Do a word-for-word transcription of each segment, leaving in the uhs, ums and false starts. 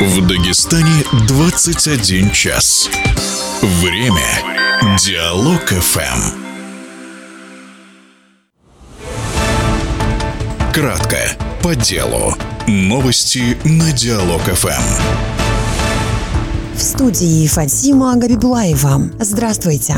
В Дагестане двадцать один час. Время Диалог эф эм. Кратко, по делу. Новости на Диалог эф эм. В студии Фатима Габибулаева. Здравствуйте.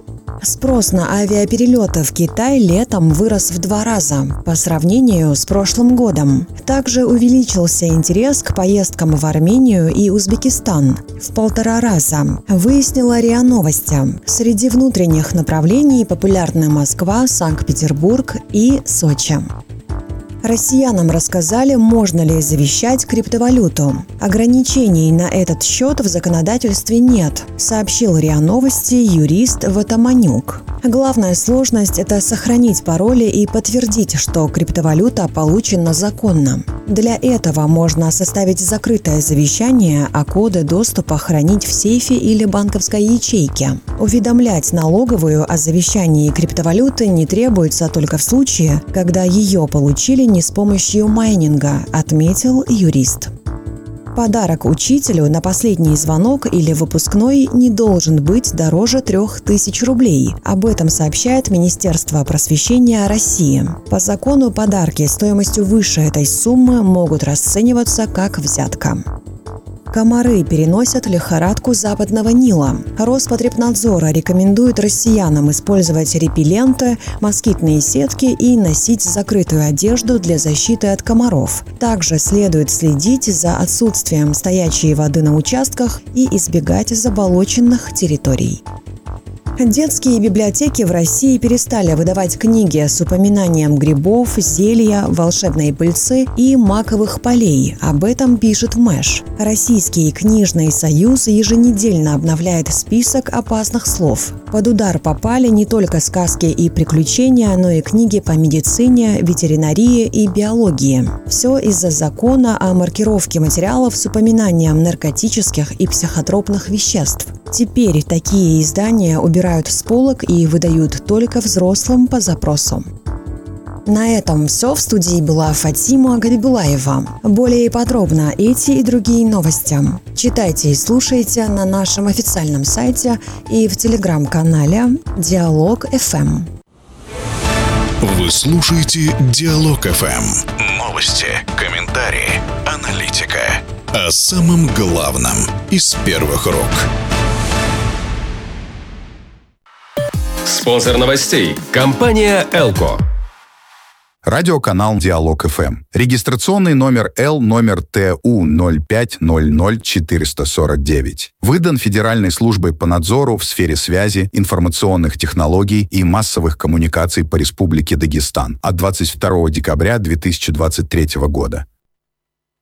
Спрос на авиаперелеты в Китай летом вырос в два раза по сравнению с прошлым годом. Также увеличился интерес к поездкам в Армению и Узбекистан в полтора раза, выяснила РИА Новости. Среди внутренних направлений популярны Москва, Санкт-Петербург и Сочи. Россиянам рассказали, можно ли завещать криптовалюту. Ограничений на этот счет в законодательстве нет, сообщил РИА Новости юрист Ватаманюк. Главная сложность – это сохранить пароли и подтвердить, что криптовалюта получена законно. Для этого можно составить закрытое завещание, а коды доступа хранить в сейфе или банковской ячейке. Уведомлять налоговую о завещании криптовалюты не требуется только в случае, когда ее получили не с помощью майнинга, отметил юрист. Подарок учителю на последний звонок или выпускной не должен быть дороже трех тысяч рублей. Об этом сообщает Министерство просвещения России. По закону подарки стоимостью выше этой суммы могут расцениваться как взятка. Комары переносят лихорадку Западного Нила. Роспотребнадзор рекомендует россиянам использовать репелленты, москитные сетки и носить закрытую одежду для защиты от комаров. Также следует следить за отсутствием стоячей воды на участках и избегать заболоченных территорий. Детские библиотеки в России перестали выдавать книги с упоминанием грибов, зелья, волшебной пыльцы и маковых полей. Об этом пишет Мэш. Российский книжный союз еженедельно обновляет список опасных слов. Под удар попали не только сказки и приключения, но и книги по медицине, ветеринарии и биологии. Все из-за закона о маркировке материалов с упоминанием наркотических и психотропных веществ. Теперь такие издания убирают с полок и выдают только взрослым по запросу. На этом все. В студии была Фатима Габибулаева. Более подробно эти и другие новости читайте и слушайте на нашем официальном сайте и в телеграм-канале Диалог эф эм. Вы слушаете Диалог эф эм. Новости, комментарии, аналитика. О самом главном из первых рук. Спонсор новостей – компания «Элко». Радиоканал Диалог эф эм. Регистрационный номер Л номер Т У ноль пять ноль ноль четыре четыре девять. Выдан Федеральной службой по надзору в сфере связи, информационных технологий и массовых коммуникаций по Республике Дагестан от двадцать второго декабря две тысячи двадцать третьего года.